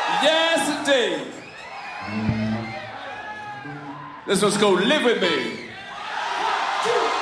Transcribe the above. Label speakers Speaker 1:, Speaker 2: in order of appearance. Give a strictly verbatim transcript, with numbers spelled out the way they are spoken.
Speaker 1: Yes, indeed. This one's called Live With Me.